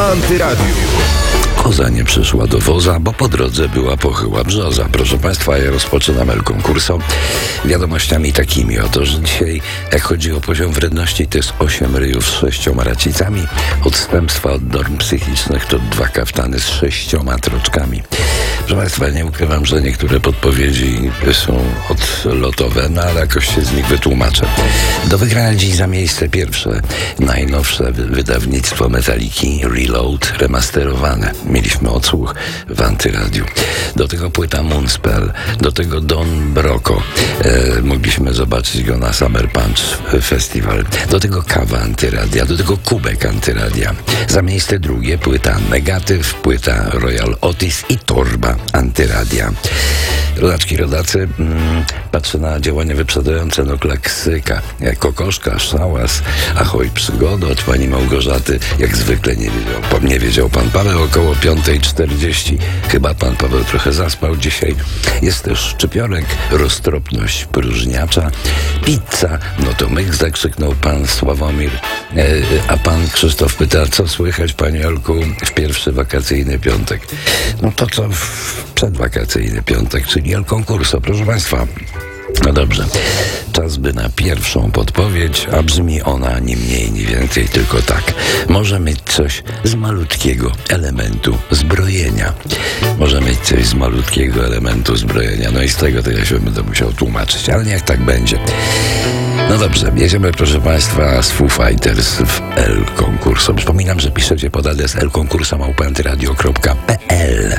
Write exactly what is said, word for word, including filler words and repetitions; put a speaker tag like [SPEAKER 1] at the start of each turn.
[SPEAKER 1] Antyradiu.
[SPEAKER 2] Koza nie przyszła do woza, bo po drodze była pochyła brzoza. Proszę Państwa, ja rozpoczynam El Concurso wiadomościami takimi oto, że dzisiaj, jak chodzi o poziom wredności, to jest osiem ryjów z sześcioma racicami. Odstępstwa od norm psychicznych to dwa kaftany z sześcioma troczkami. Proszę Państwa, nie ukrywam, że niektóre podpowiedzi są odlotowe, no ale jakoś się z nich wytłumaczę. Do wygrania dziś za miejsce pierwsze, najnowsze wydawnictwo Metaliki Reload remasterowane. Mieliśmy odsłuch w Antyradiu. Do tego płyta Moonspell, do tego Don Broco. E, mogliśmy zobaczyć go na Summer Punch Festival. Do tego kawa Antyradia, do tego kubek Antyradia. Za miejsce drugie płyta Negatyw, płyta Royal Otis i torba Antyradia. Rodaczki, rodacy, mm, patrzę na działania wyprzedzające, no klaksyka, kokoszka, szałas, ahoj przygoda od pani Małgorzaty, jak zwykle nie wiedział, nie wiedział pan Paweł, około piąta czterdzieści. Chyba pan Paweł trochę zaspał dzisiaj. Jest też szczypiorek, roztropność próżniacza, pizza, no to myk, zakrzyknął pan Sławomir, e, a pan Krzysztof pyta, co słychać, panie Olku, w pierwszy wakacyjny piątek. No to co w przedwakacyjny piątek, czyli El Concurso, proszę Państwa. No dobrze, czas by na pierwszą podpowiedź, a brzmi ona ni mniej, ni więcej, tylko tak. Może mieć coś z malutkiego elementu zbrojenia. Może mieć coś z malutkiego elementu zbrojenia. No i z tego to ja się będę musiał tłumaczyć, ale niech tak będzie. No dobrze, jedziemy, proszę Państwa, z Foo Fighters w El Concurso. Przypominam, że piszecie pod adres elconcurso małpa antyradio kropka p l.